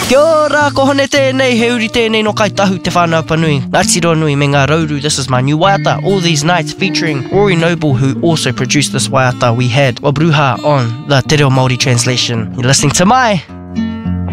Kia ora, ko hone tēnei, he uri tēnei no kai tahu te whānau panui. Ngāti roa nui me ngā rauru, this is my new waiata, All These Nights, featuring Rory Noble, who also produced this waiata we had, Wabruha, on the Te Reo Māori translation. You're listening to my